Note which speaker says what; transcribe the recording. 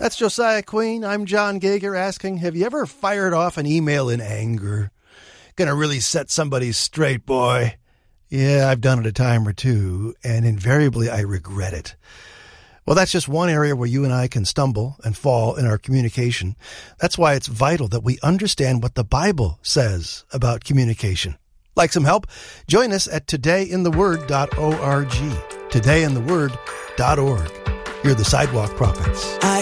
Speaker 1: That's Josiah Queen. I'm John Gager asking, have you ever fired off an email in anger? Gonna really set somebody straight, boy. Yeah, I've done it a time or two, and invariably I regret it. Well, that's just one area where you and I can stumble and fall in our communication. That's why it's vital that we understand what the Bible says about communication. Like some help? Join us at todayintheword.org. Todayintheword.org. You're the Sidewalk Prophets.